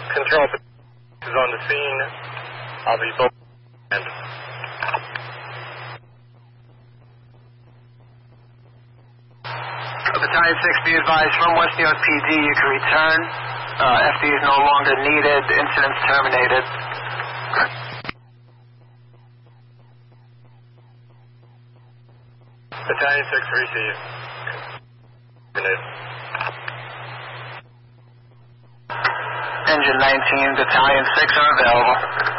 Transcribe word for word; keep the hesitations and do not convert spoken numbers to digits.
Control is on the scene of the boat. Battalion six, be advised, from West New York P D, you can return. Uh, F D is no longer needed. Incident's terminated. Battalion six, receive. Terminated. Engine nineteen, Battalion six are available.